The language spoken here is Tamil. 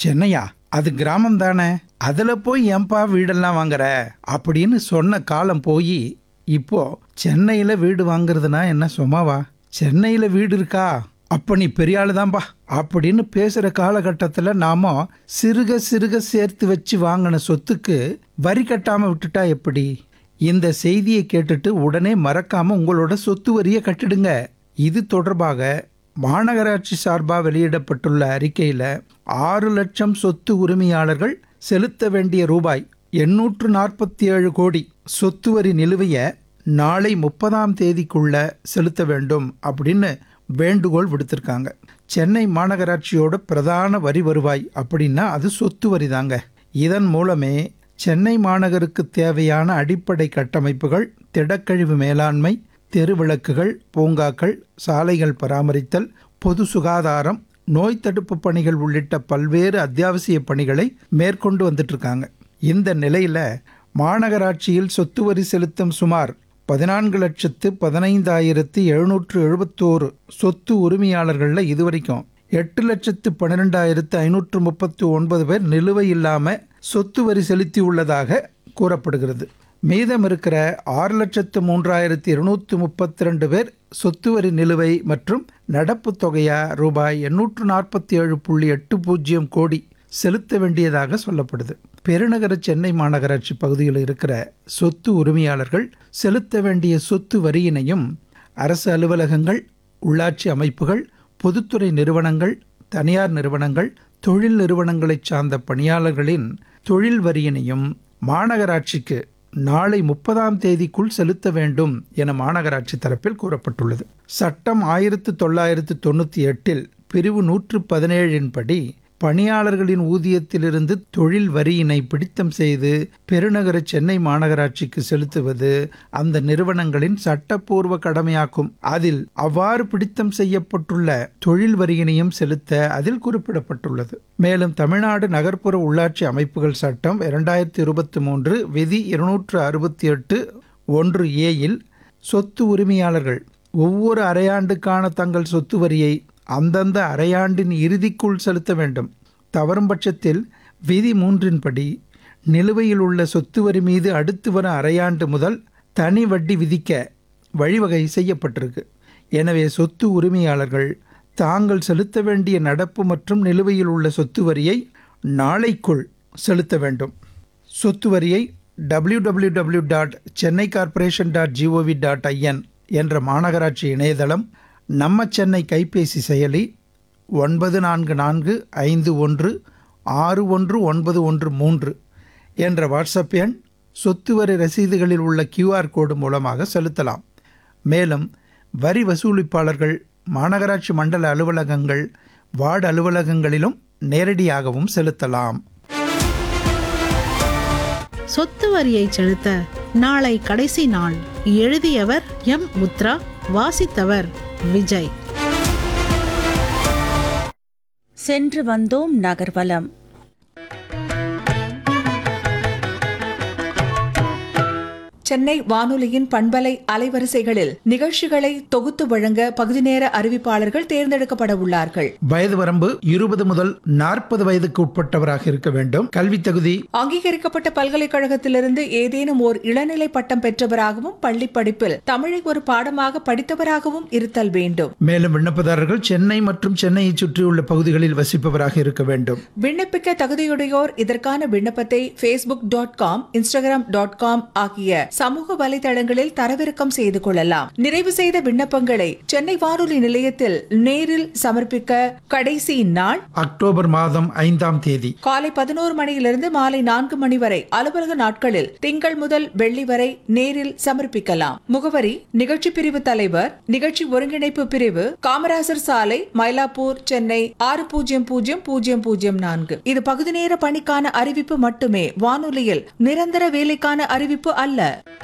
சென்னையா? அது கிராமம் தானே, அதுல போய் ஏன்பா வீடெல்லாம் வாங்குற அப்படின்னு சொன்ன காலம் போய் இப்போ சென்னையில வீடு வாங்குறதுனா என்ன சும்மாவா? சென்னையில வீடு இருக்கா, அப்ப நீ பெரிய ஆளுதான்பா அப்படின்னு பேசுற காலகட்டத்தில் நாம சிறுக சிறுக சேர்த்து வச்சு வாங்கின சொத்துக்கு வரி கட்டாம விட்டுட்டா எப்படி? இந்த செய்தியை கேட்டுட்டு உடனே மறக்காம உங்களோட சொத்து வரியை கட்டிடுங்க. இது தொடர்பாக மாநகராட்சி சார்பாக வெளியிடப்பட்டுள்ள அறிக்கையில் 6 லட்சம் சொத்து உரிமையாளர்கள் செலுத்த வேண்டிய ரூபாய் 847 கோடி சொத்து வரி நிலுவையை நாளை 30ஆம் தேதிக்குள்ள செலுத்த வேண்டும் அப்படின்னு வேண்டுகோள் விடுத்திருக்காங்க. சென்னை மாநகராட்சியோட பிரதான வரி வருவாய் அப்படின்னா அது சொத்து வரி தாங்க. இதன் மூலமே சென்னை மாநகருக்கு தேவையான அடிப்படை கட்டமைப்புகள், திடக்கழிவு மேலாண்மை, தெருவிளக்குகள், பூங்காக்கள், சாலைகள் பராமரித்தல், பொது சுகாதாரம், நோய் தடுப்பு பணிகள் உள்ளிட்ட பல்வேறு அத்தியாவசிய பணிகளை மேற்கொண்டு வந்துட்டு இருக்காங்க. இந்த நிலையில மாநகராட்சியில் சொத்து வரி செலுத்தும் சுமார் 14,15,771 சொத்து உரிமையாளர்களில் இதுவரைக்கும் 8,12,539 பேர் நிலுவை இல்லாம சொத்து வரி செலுத்தி உள்ளதாக கூறப்படுகிறது. மீதம் இருக்கிற 6,03,232 பேர் சொத்து வரி நிலுவை மற்றும் நடப்பு தொகையா ரூபாய் 847.80 கோடி செலுத்த வேண்டியதாக சொல்லப்படுது. பெருநகர சென்னை மாநகராட்சி பகுதியில் இருக்கிற சொத்து உரிமையாளர்கள் செலுத்த வேண்டிய சொத்து வரியினையும் அரசு அலுவலகங்கள், உள்ளாட்சி அமைப்புகள், பொதுத்துறை நிறுவனங்கள், தனியார் நிறுவனங்கள், தொழில் நிறுவனங்களை சார்ந்த பணியாளர்களின் தொழில் வரியினையும் மாநகராட்சிக்கு நாளை 30ஆம் தேதிக்குள் செலுத்த வேண்டும் என மாநகராட்சி தரப்பில் கூறப்பட்டுள்ளது. சட்டம் 1998 பிரிவு 117 படி பணியாளர்களின் ஊதியத்திலிருந்து தொழில் வரியினை பிடித்தம் செய்து பெருநகர சென்னை மாநகராட்சிக்கு செலுத்துவது அந்த நிறுவனங்களின் சட்டப்பூர்வ கடமையாகும். அதில் அவ்வாறு பிடித்தம் செய்யப்பட்டுள்ள தொழில் வரியினையும் செலுத்த அதில் குறிப்பிடப்பட்டுள்ளது. மேலும் தமிழ்நாடு நகர்ப்புற உள்ளாட்சி அமைப்புகள் சட்டம் 2023 விதி 268(1)A சொத்து உரிமையாளர்கள் ஒவ்வொரு அரையாண்டுக்கான தங்கள் சொத்து வரியை அந்தந்த அரையாண்டின் இறுதிக்குள் செலுத்த வேண்டும். தவறும் பட்சத்தில் விதி 3 படி நிலுவையில் உள்ள சொத்து வரி மீது அடுத்து வரும் அரையாண்டு முதல் தனி வட்டி விதிக்க வழிவகை செய்யப்பட்டிருக்கு. எனவே சொத்து உரிமையாளர்கள் தாங்கள் செலுத்த வேண்டிய நடப்பு மற்றும் நிலுவையில் உள்ள சொத்து வரியை நாளைக்குள் செலுத்த வேண்டும். சொத்து வரியை www.chennaicorporation.gov.in என்ற மாநகராட்சி இணையதளம், நம்ம சென்னை கைபேசி செயலி, 9445161913 என்ற வாட்ஸ்அப் எண், சொத்து வரி ரசீதுகளில் உள்ள QR கோடு மூலமாக செலுத்தலாம். மேலும் வரி வசூலிப்பாளர்கள் மாநகராட்சி மண்டல அலுவலகங்கள், வார்டு அலுவலகங்களிலும் நேரடியாகவும் செலுத்தலாம். சொத்து வரியை செலுத்த நாளை கடைசி நாள். எழுதியவர் எம். முத்ரா, வாசித்தவர் விஜய். சென்று வந்தோம் நகர்வலம். சென்னை வானொலியின் பண்பலை அலைவரிசைகளில் நிகழ்ச்சிகளை தொகுத்து வழங்க பகுதி நேர அறிவிப்பாளர்கள் தேர்ந்தெடுக்கப்பட உள்ளார்கள். வயது வரம்பு 20 முதல் 40 வயதுக்கு உட்பட்டவராக இருக்க வேண்டும். கல்வி தகுதி அங்கீகரிக்கப்பட்ட பல்கலைக்கழகத்திலிருந்து ஏதேனும் ஓர் இளநிலை பட்டம் பெற்றவராகவும் பள்ளி படிப்பில் தமிழை ஒரு பாடமாக படித்தவராகவும் இருத்தல் வேண்டும். மேலும் விண்ணப்பதாரர்கள் சென்னை மற்றும் சென்னையை சுற்றியுள்ள பகுதிகளில் வசிப்பவராக இருக்க வேண்டும். விண்ணப்பிக்க தகுதியுடையோர் இதற்கான விண்ணப்பத்தை facebook.com, instagram.com ஆகிய சமூக வலைதளங்களில் தரவிறக்கம் செய்து கொள்ளலாம். நிறைவு செய்த விண்ணப்பங்களை சென்னை வானொலி நிலையத்தில் நேரில் சமர்ப்பிக்க கடைசி நாள் அக்டோபர் மாதம் 5ஆம் தேதி காலை 11 மணியிலிருந்து மாலை 4 மணி வரை. அலுவலக நாட்களில் திங்கள் முதல் வெள்ளி வரை நேரில் சமர்ப்பிக்கலாம். முகவரி: நிகழ்ச்சி பிரிவு தலைவர், நிகழ்ச்சி ஒருங்கிணைப்பு பிரிவு, காமராசர் சாலை, மயிலாப்பூர், சென்னை 600004. இது பகுதி நேர பணிக்கான அறிவிப்பு மட்டுமே. வானொலியில் நிரந்தர வேலைக்கான அறிவிப்பு அல்ல.